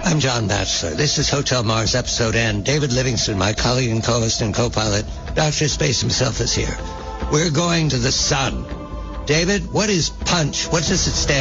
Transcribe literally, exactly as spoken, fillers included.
I'm John Batchelor. This is Hotel Mars Episode N. David Livingston, my colleague and co-host and co-pilot, Doctor Space himself is here. We're going to the sun. David, what is punch? What does it stand